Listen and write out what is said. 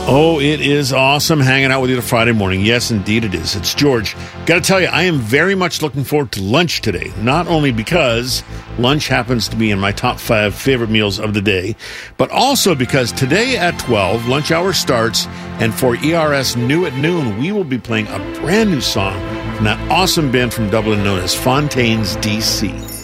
Oh, it is awesome hanging out with you on Friday morning. Yes, indeed it is. It's George. Got to tell you, I am very much looking forward to lunch today. Not only because lunch happens to be in my top 5 favorite meals of the day, but also because today at 12, lunch hour starts, and for ERS New at Noon, we will be playing a brand new song from that awesome band from Dublin known as Fontaines DC.